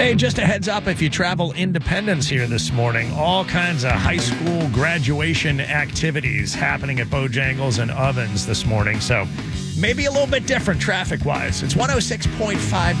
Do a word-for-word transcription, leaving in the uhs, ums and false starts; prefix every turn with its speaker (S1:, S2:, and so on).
S1: Hey, just a heads up, if you travel Independence here this morning, all kinds of high school graduation activities happening at Bojangles and Ovens this morning. So maybe a little bit different traffic-wise. It's one oh six point five